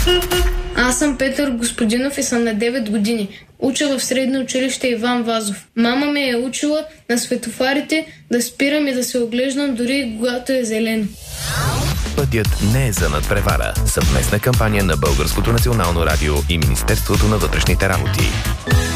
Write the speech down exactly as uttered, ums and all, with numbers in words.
Аз съм Петър Господинов и съм на девет години. Уча в средно училище Иван Вазов. Мама ме е учила на светофарите да спирам и да се оглеждам дори когато е зелено. Пътят не е за надпревара. Съвместна кампания на Българското национално радио и Министерството на вътрешните работи.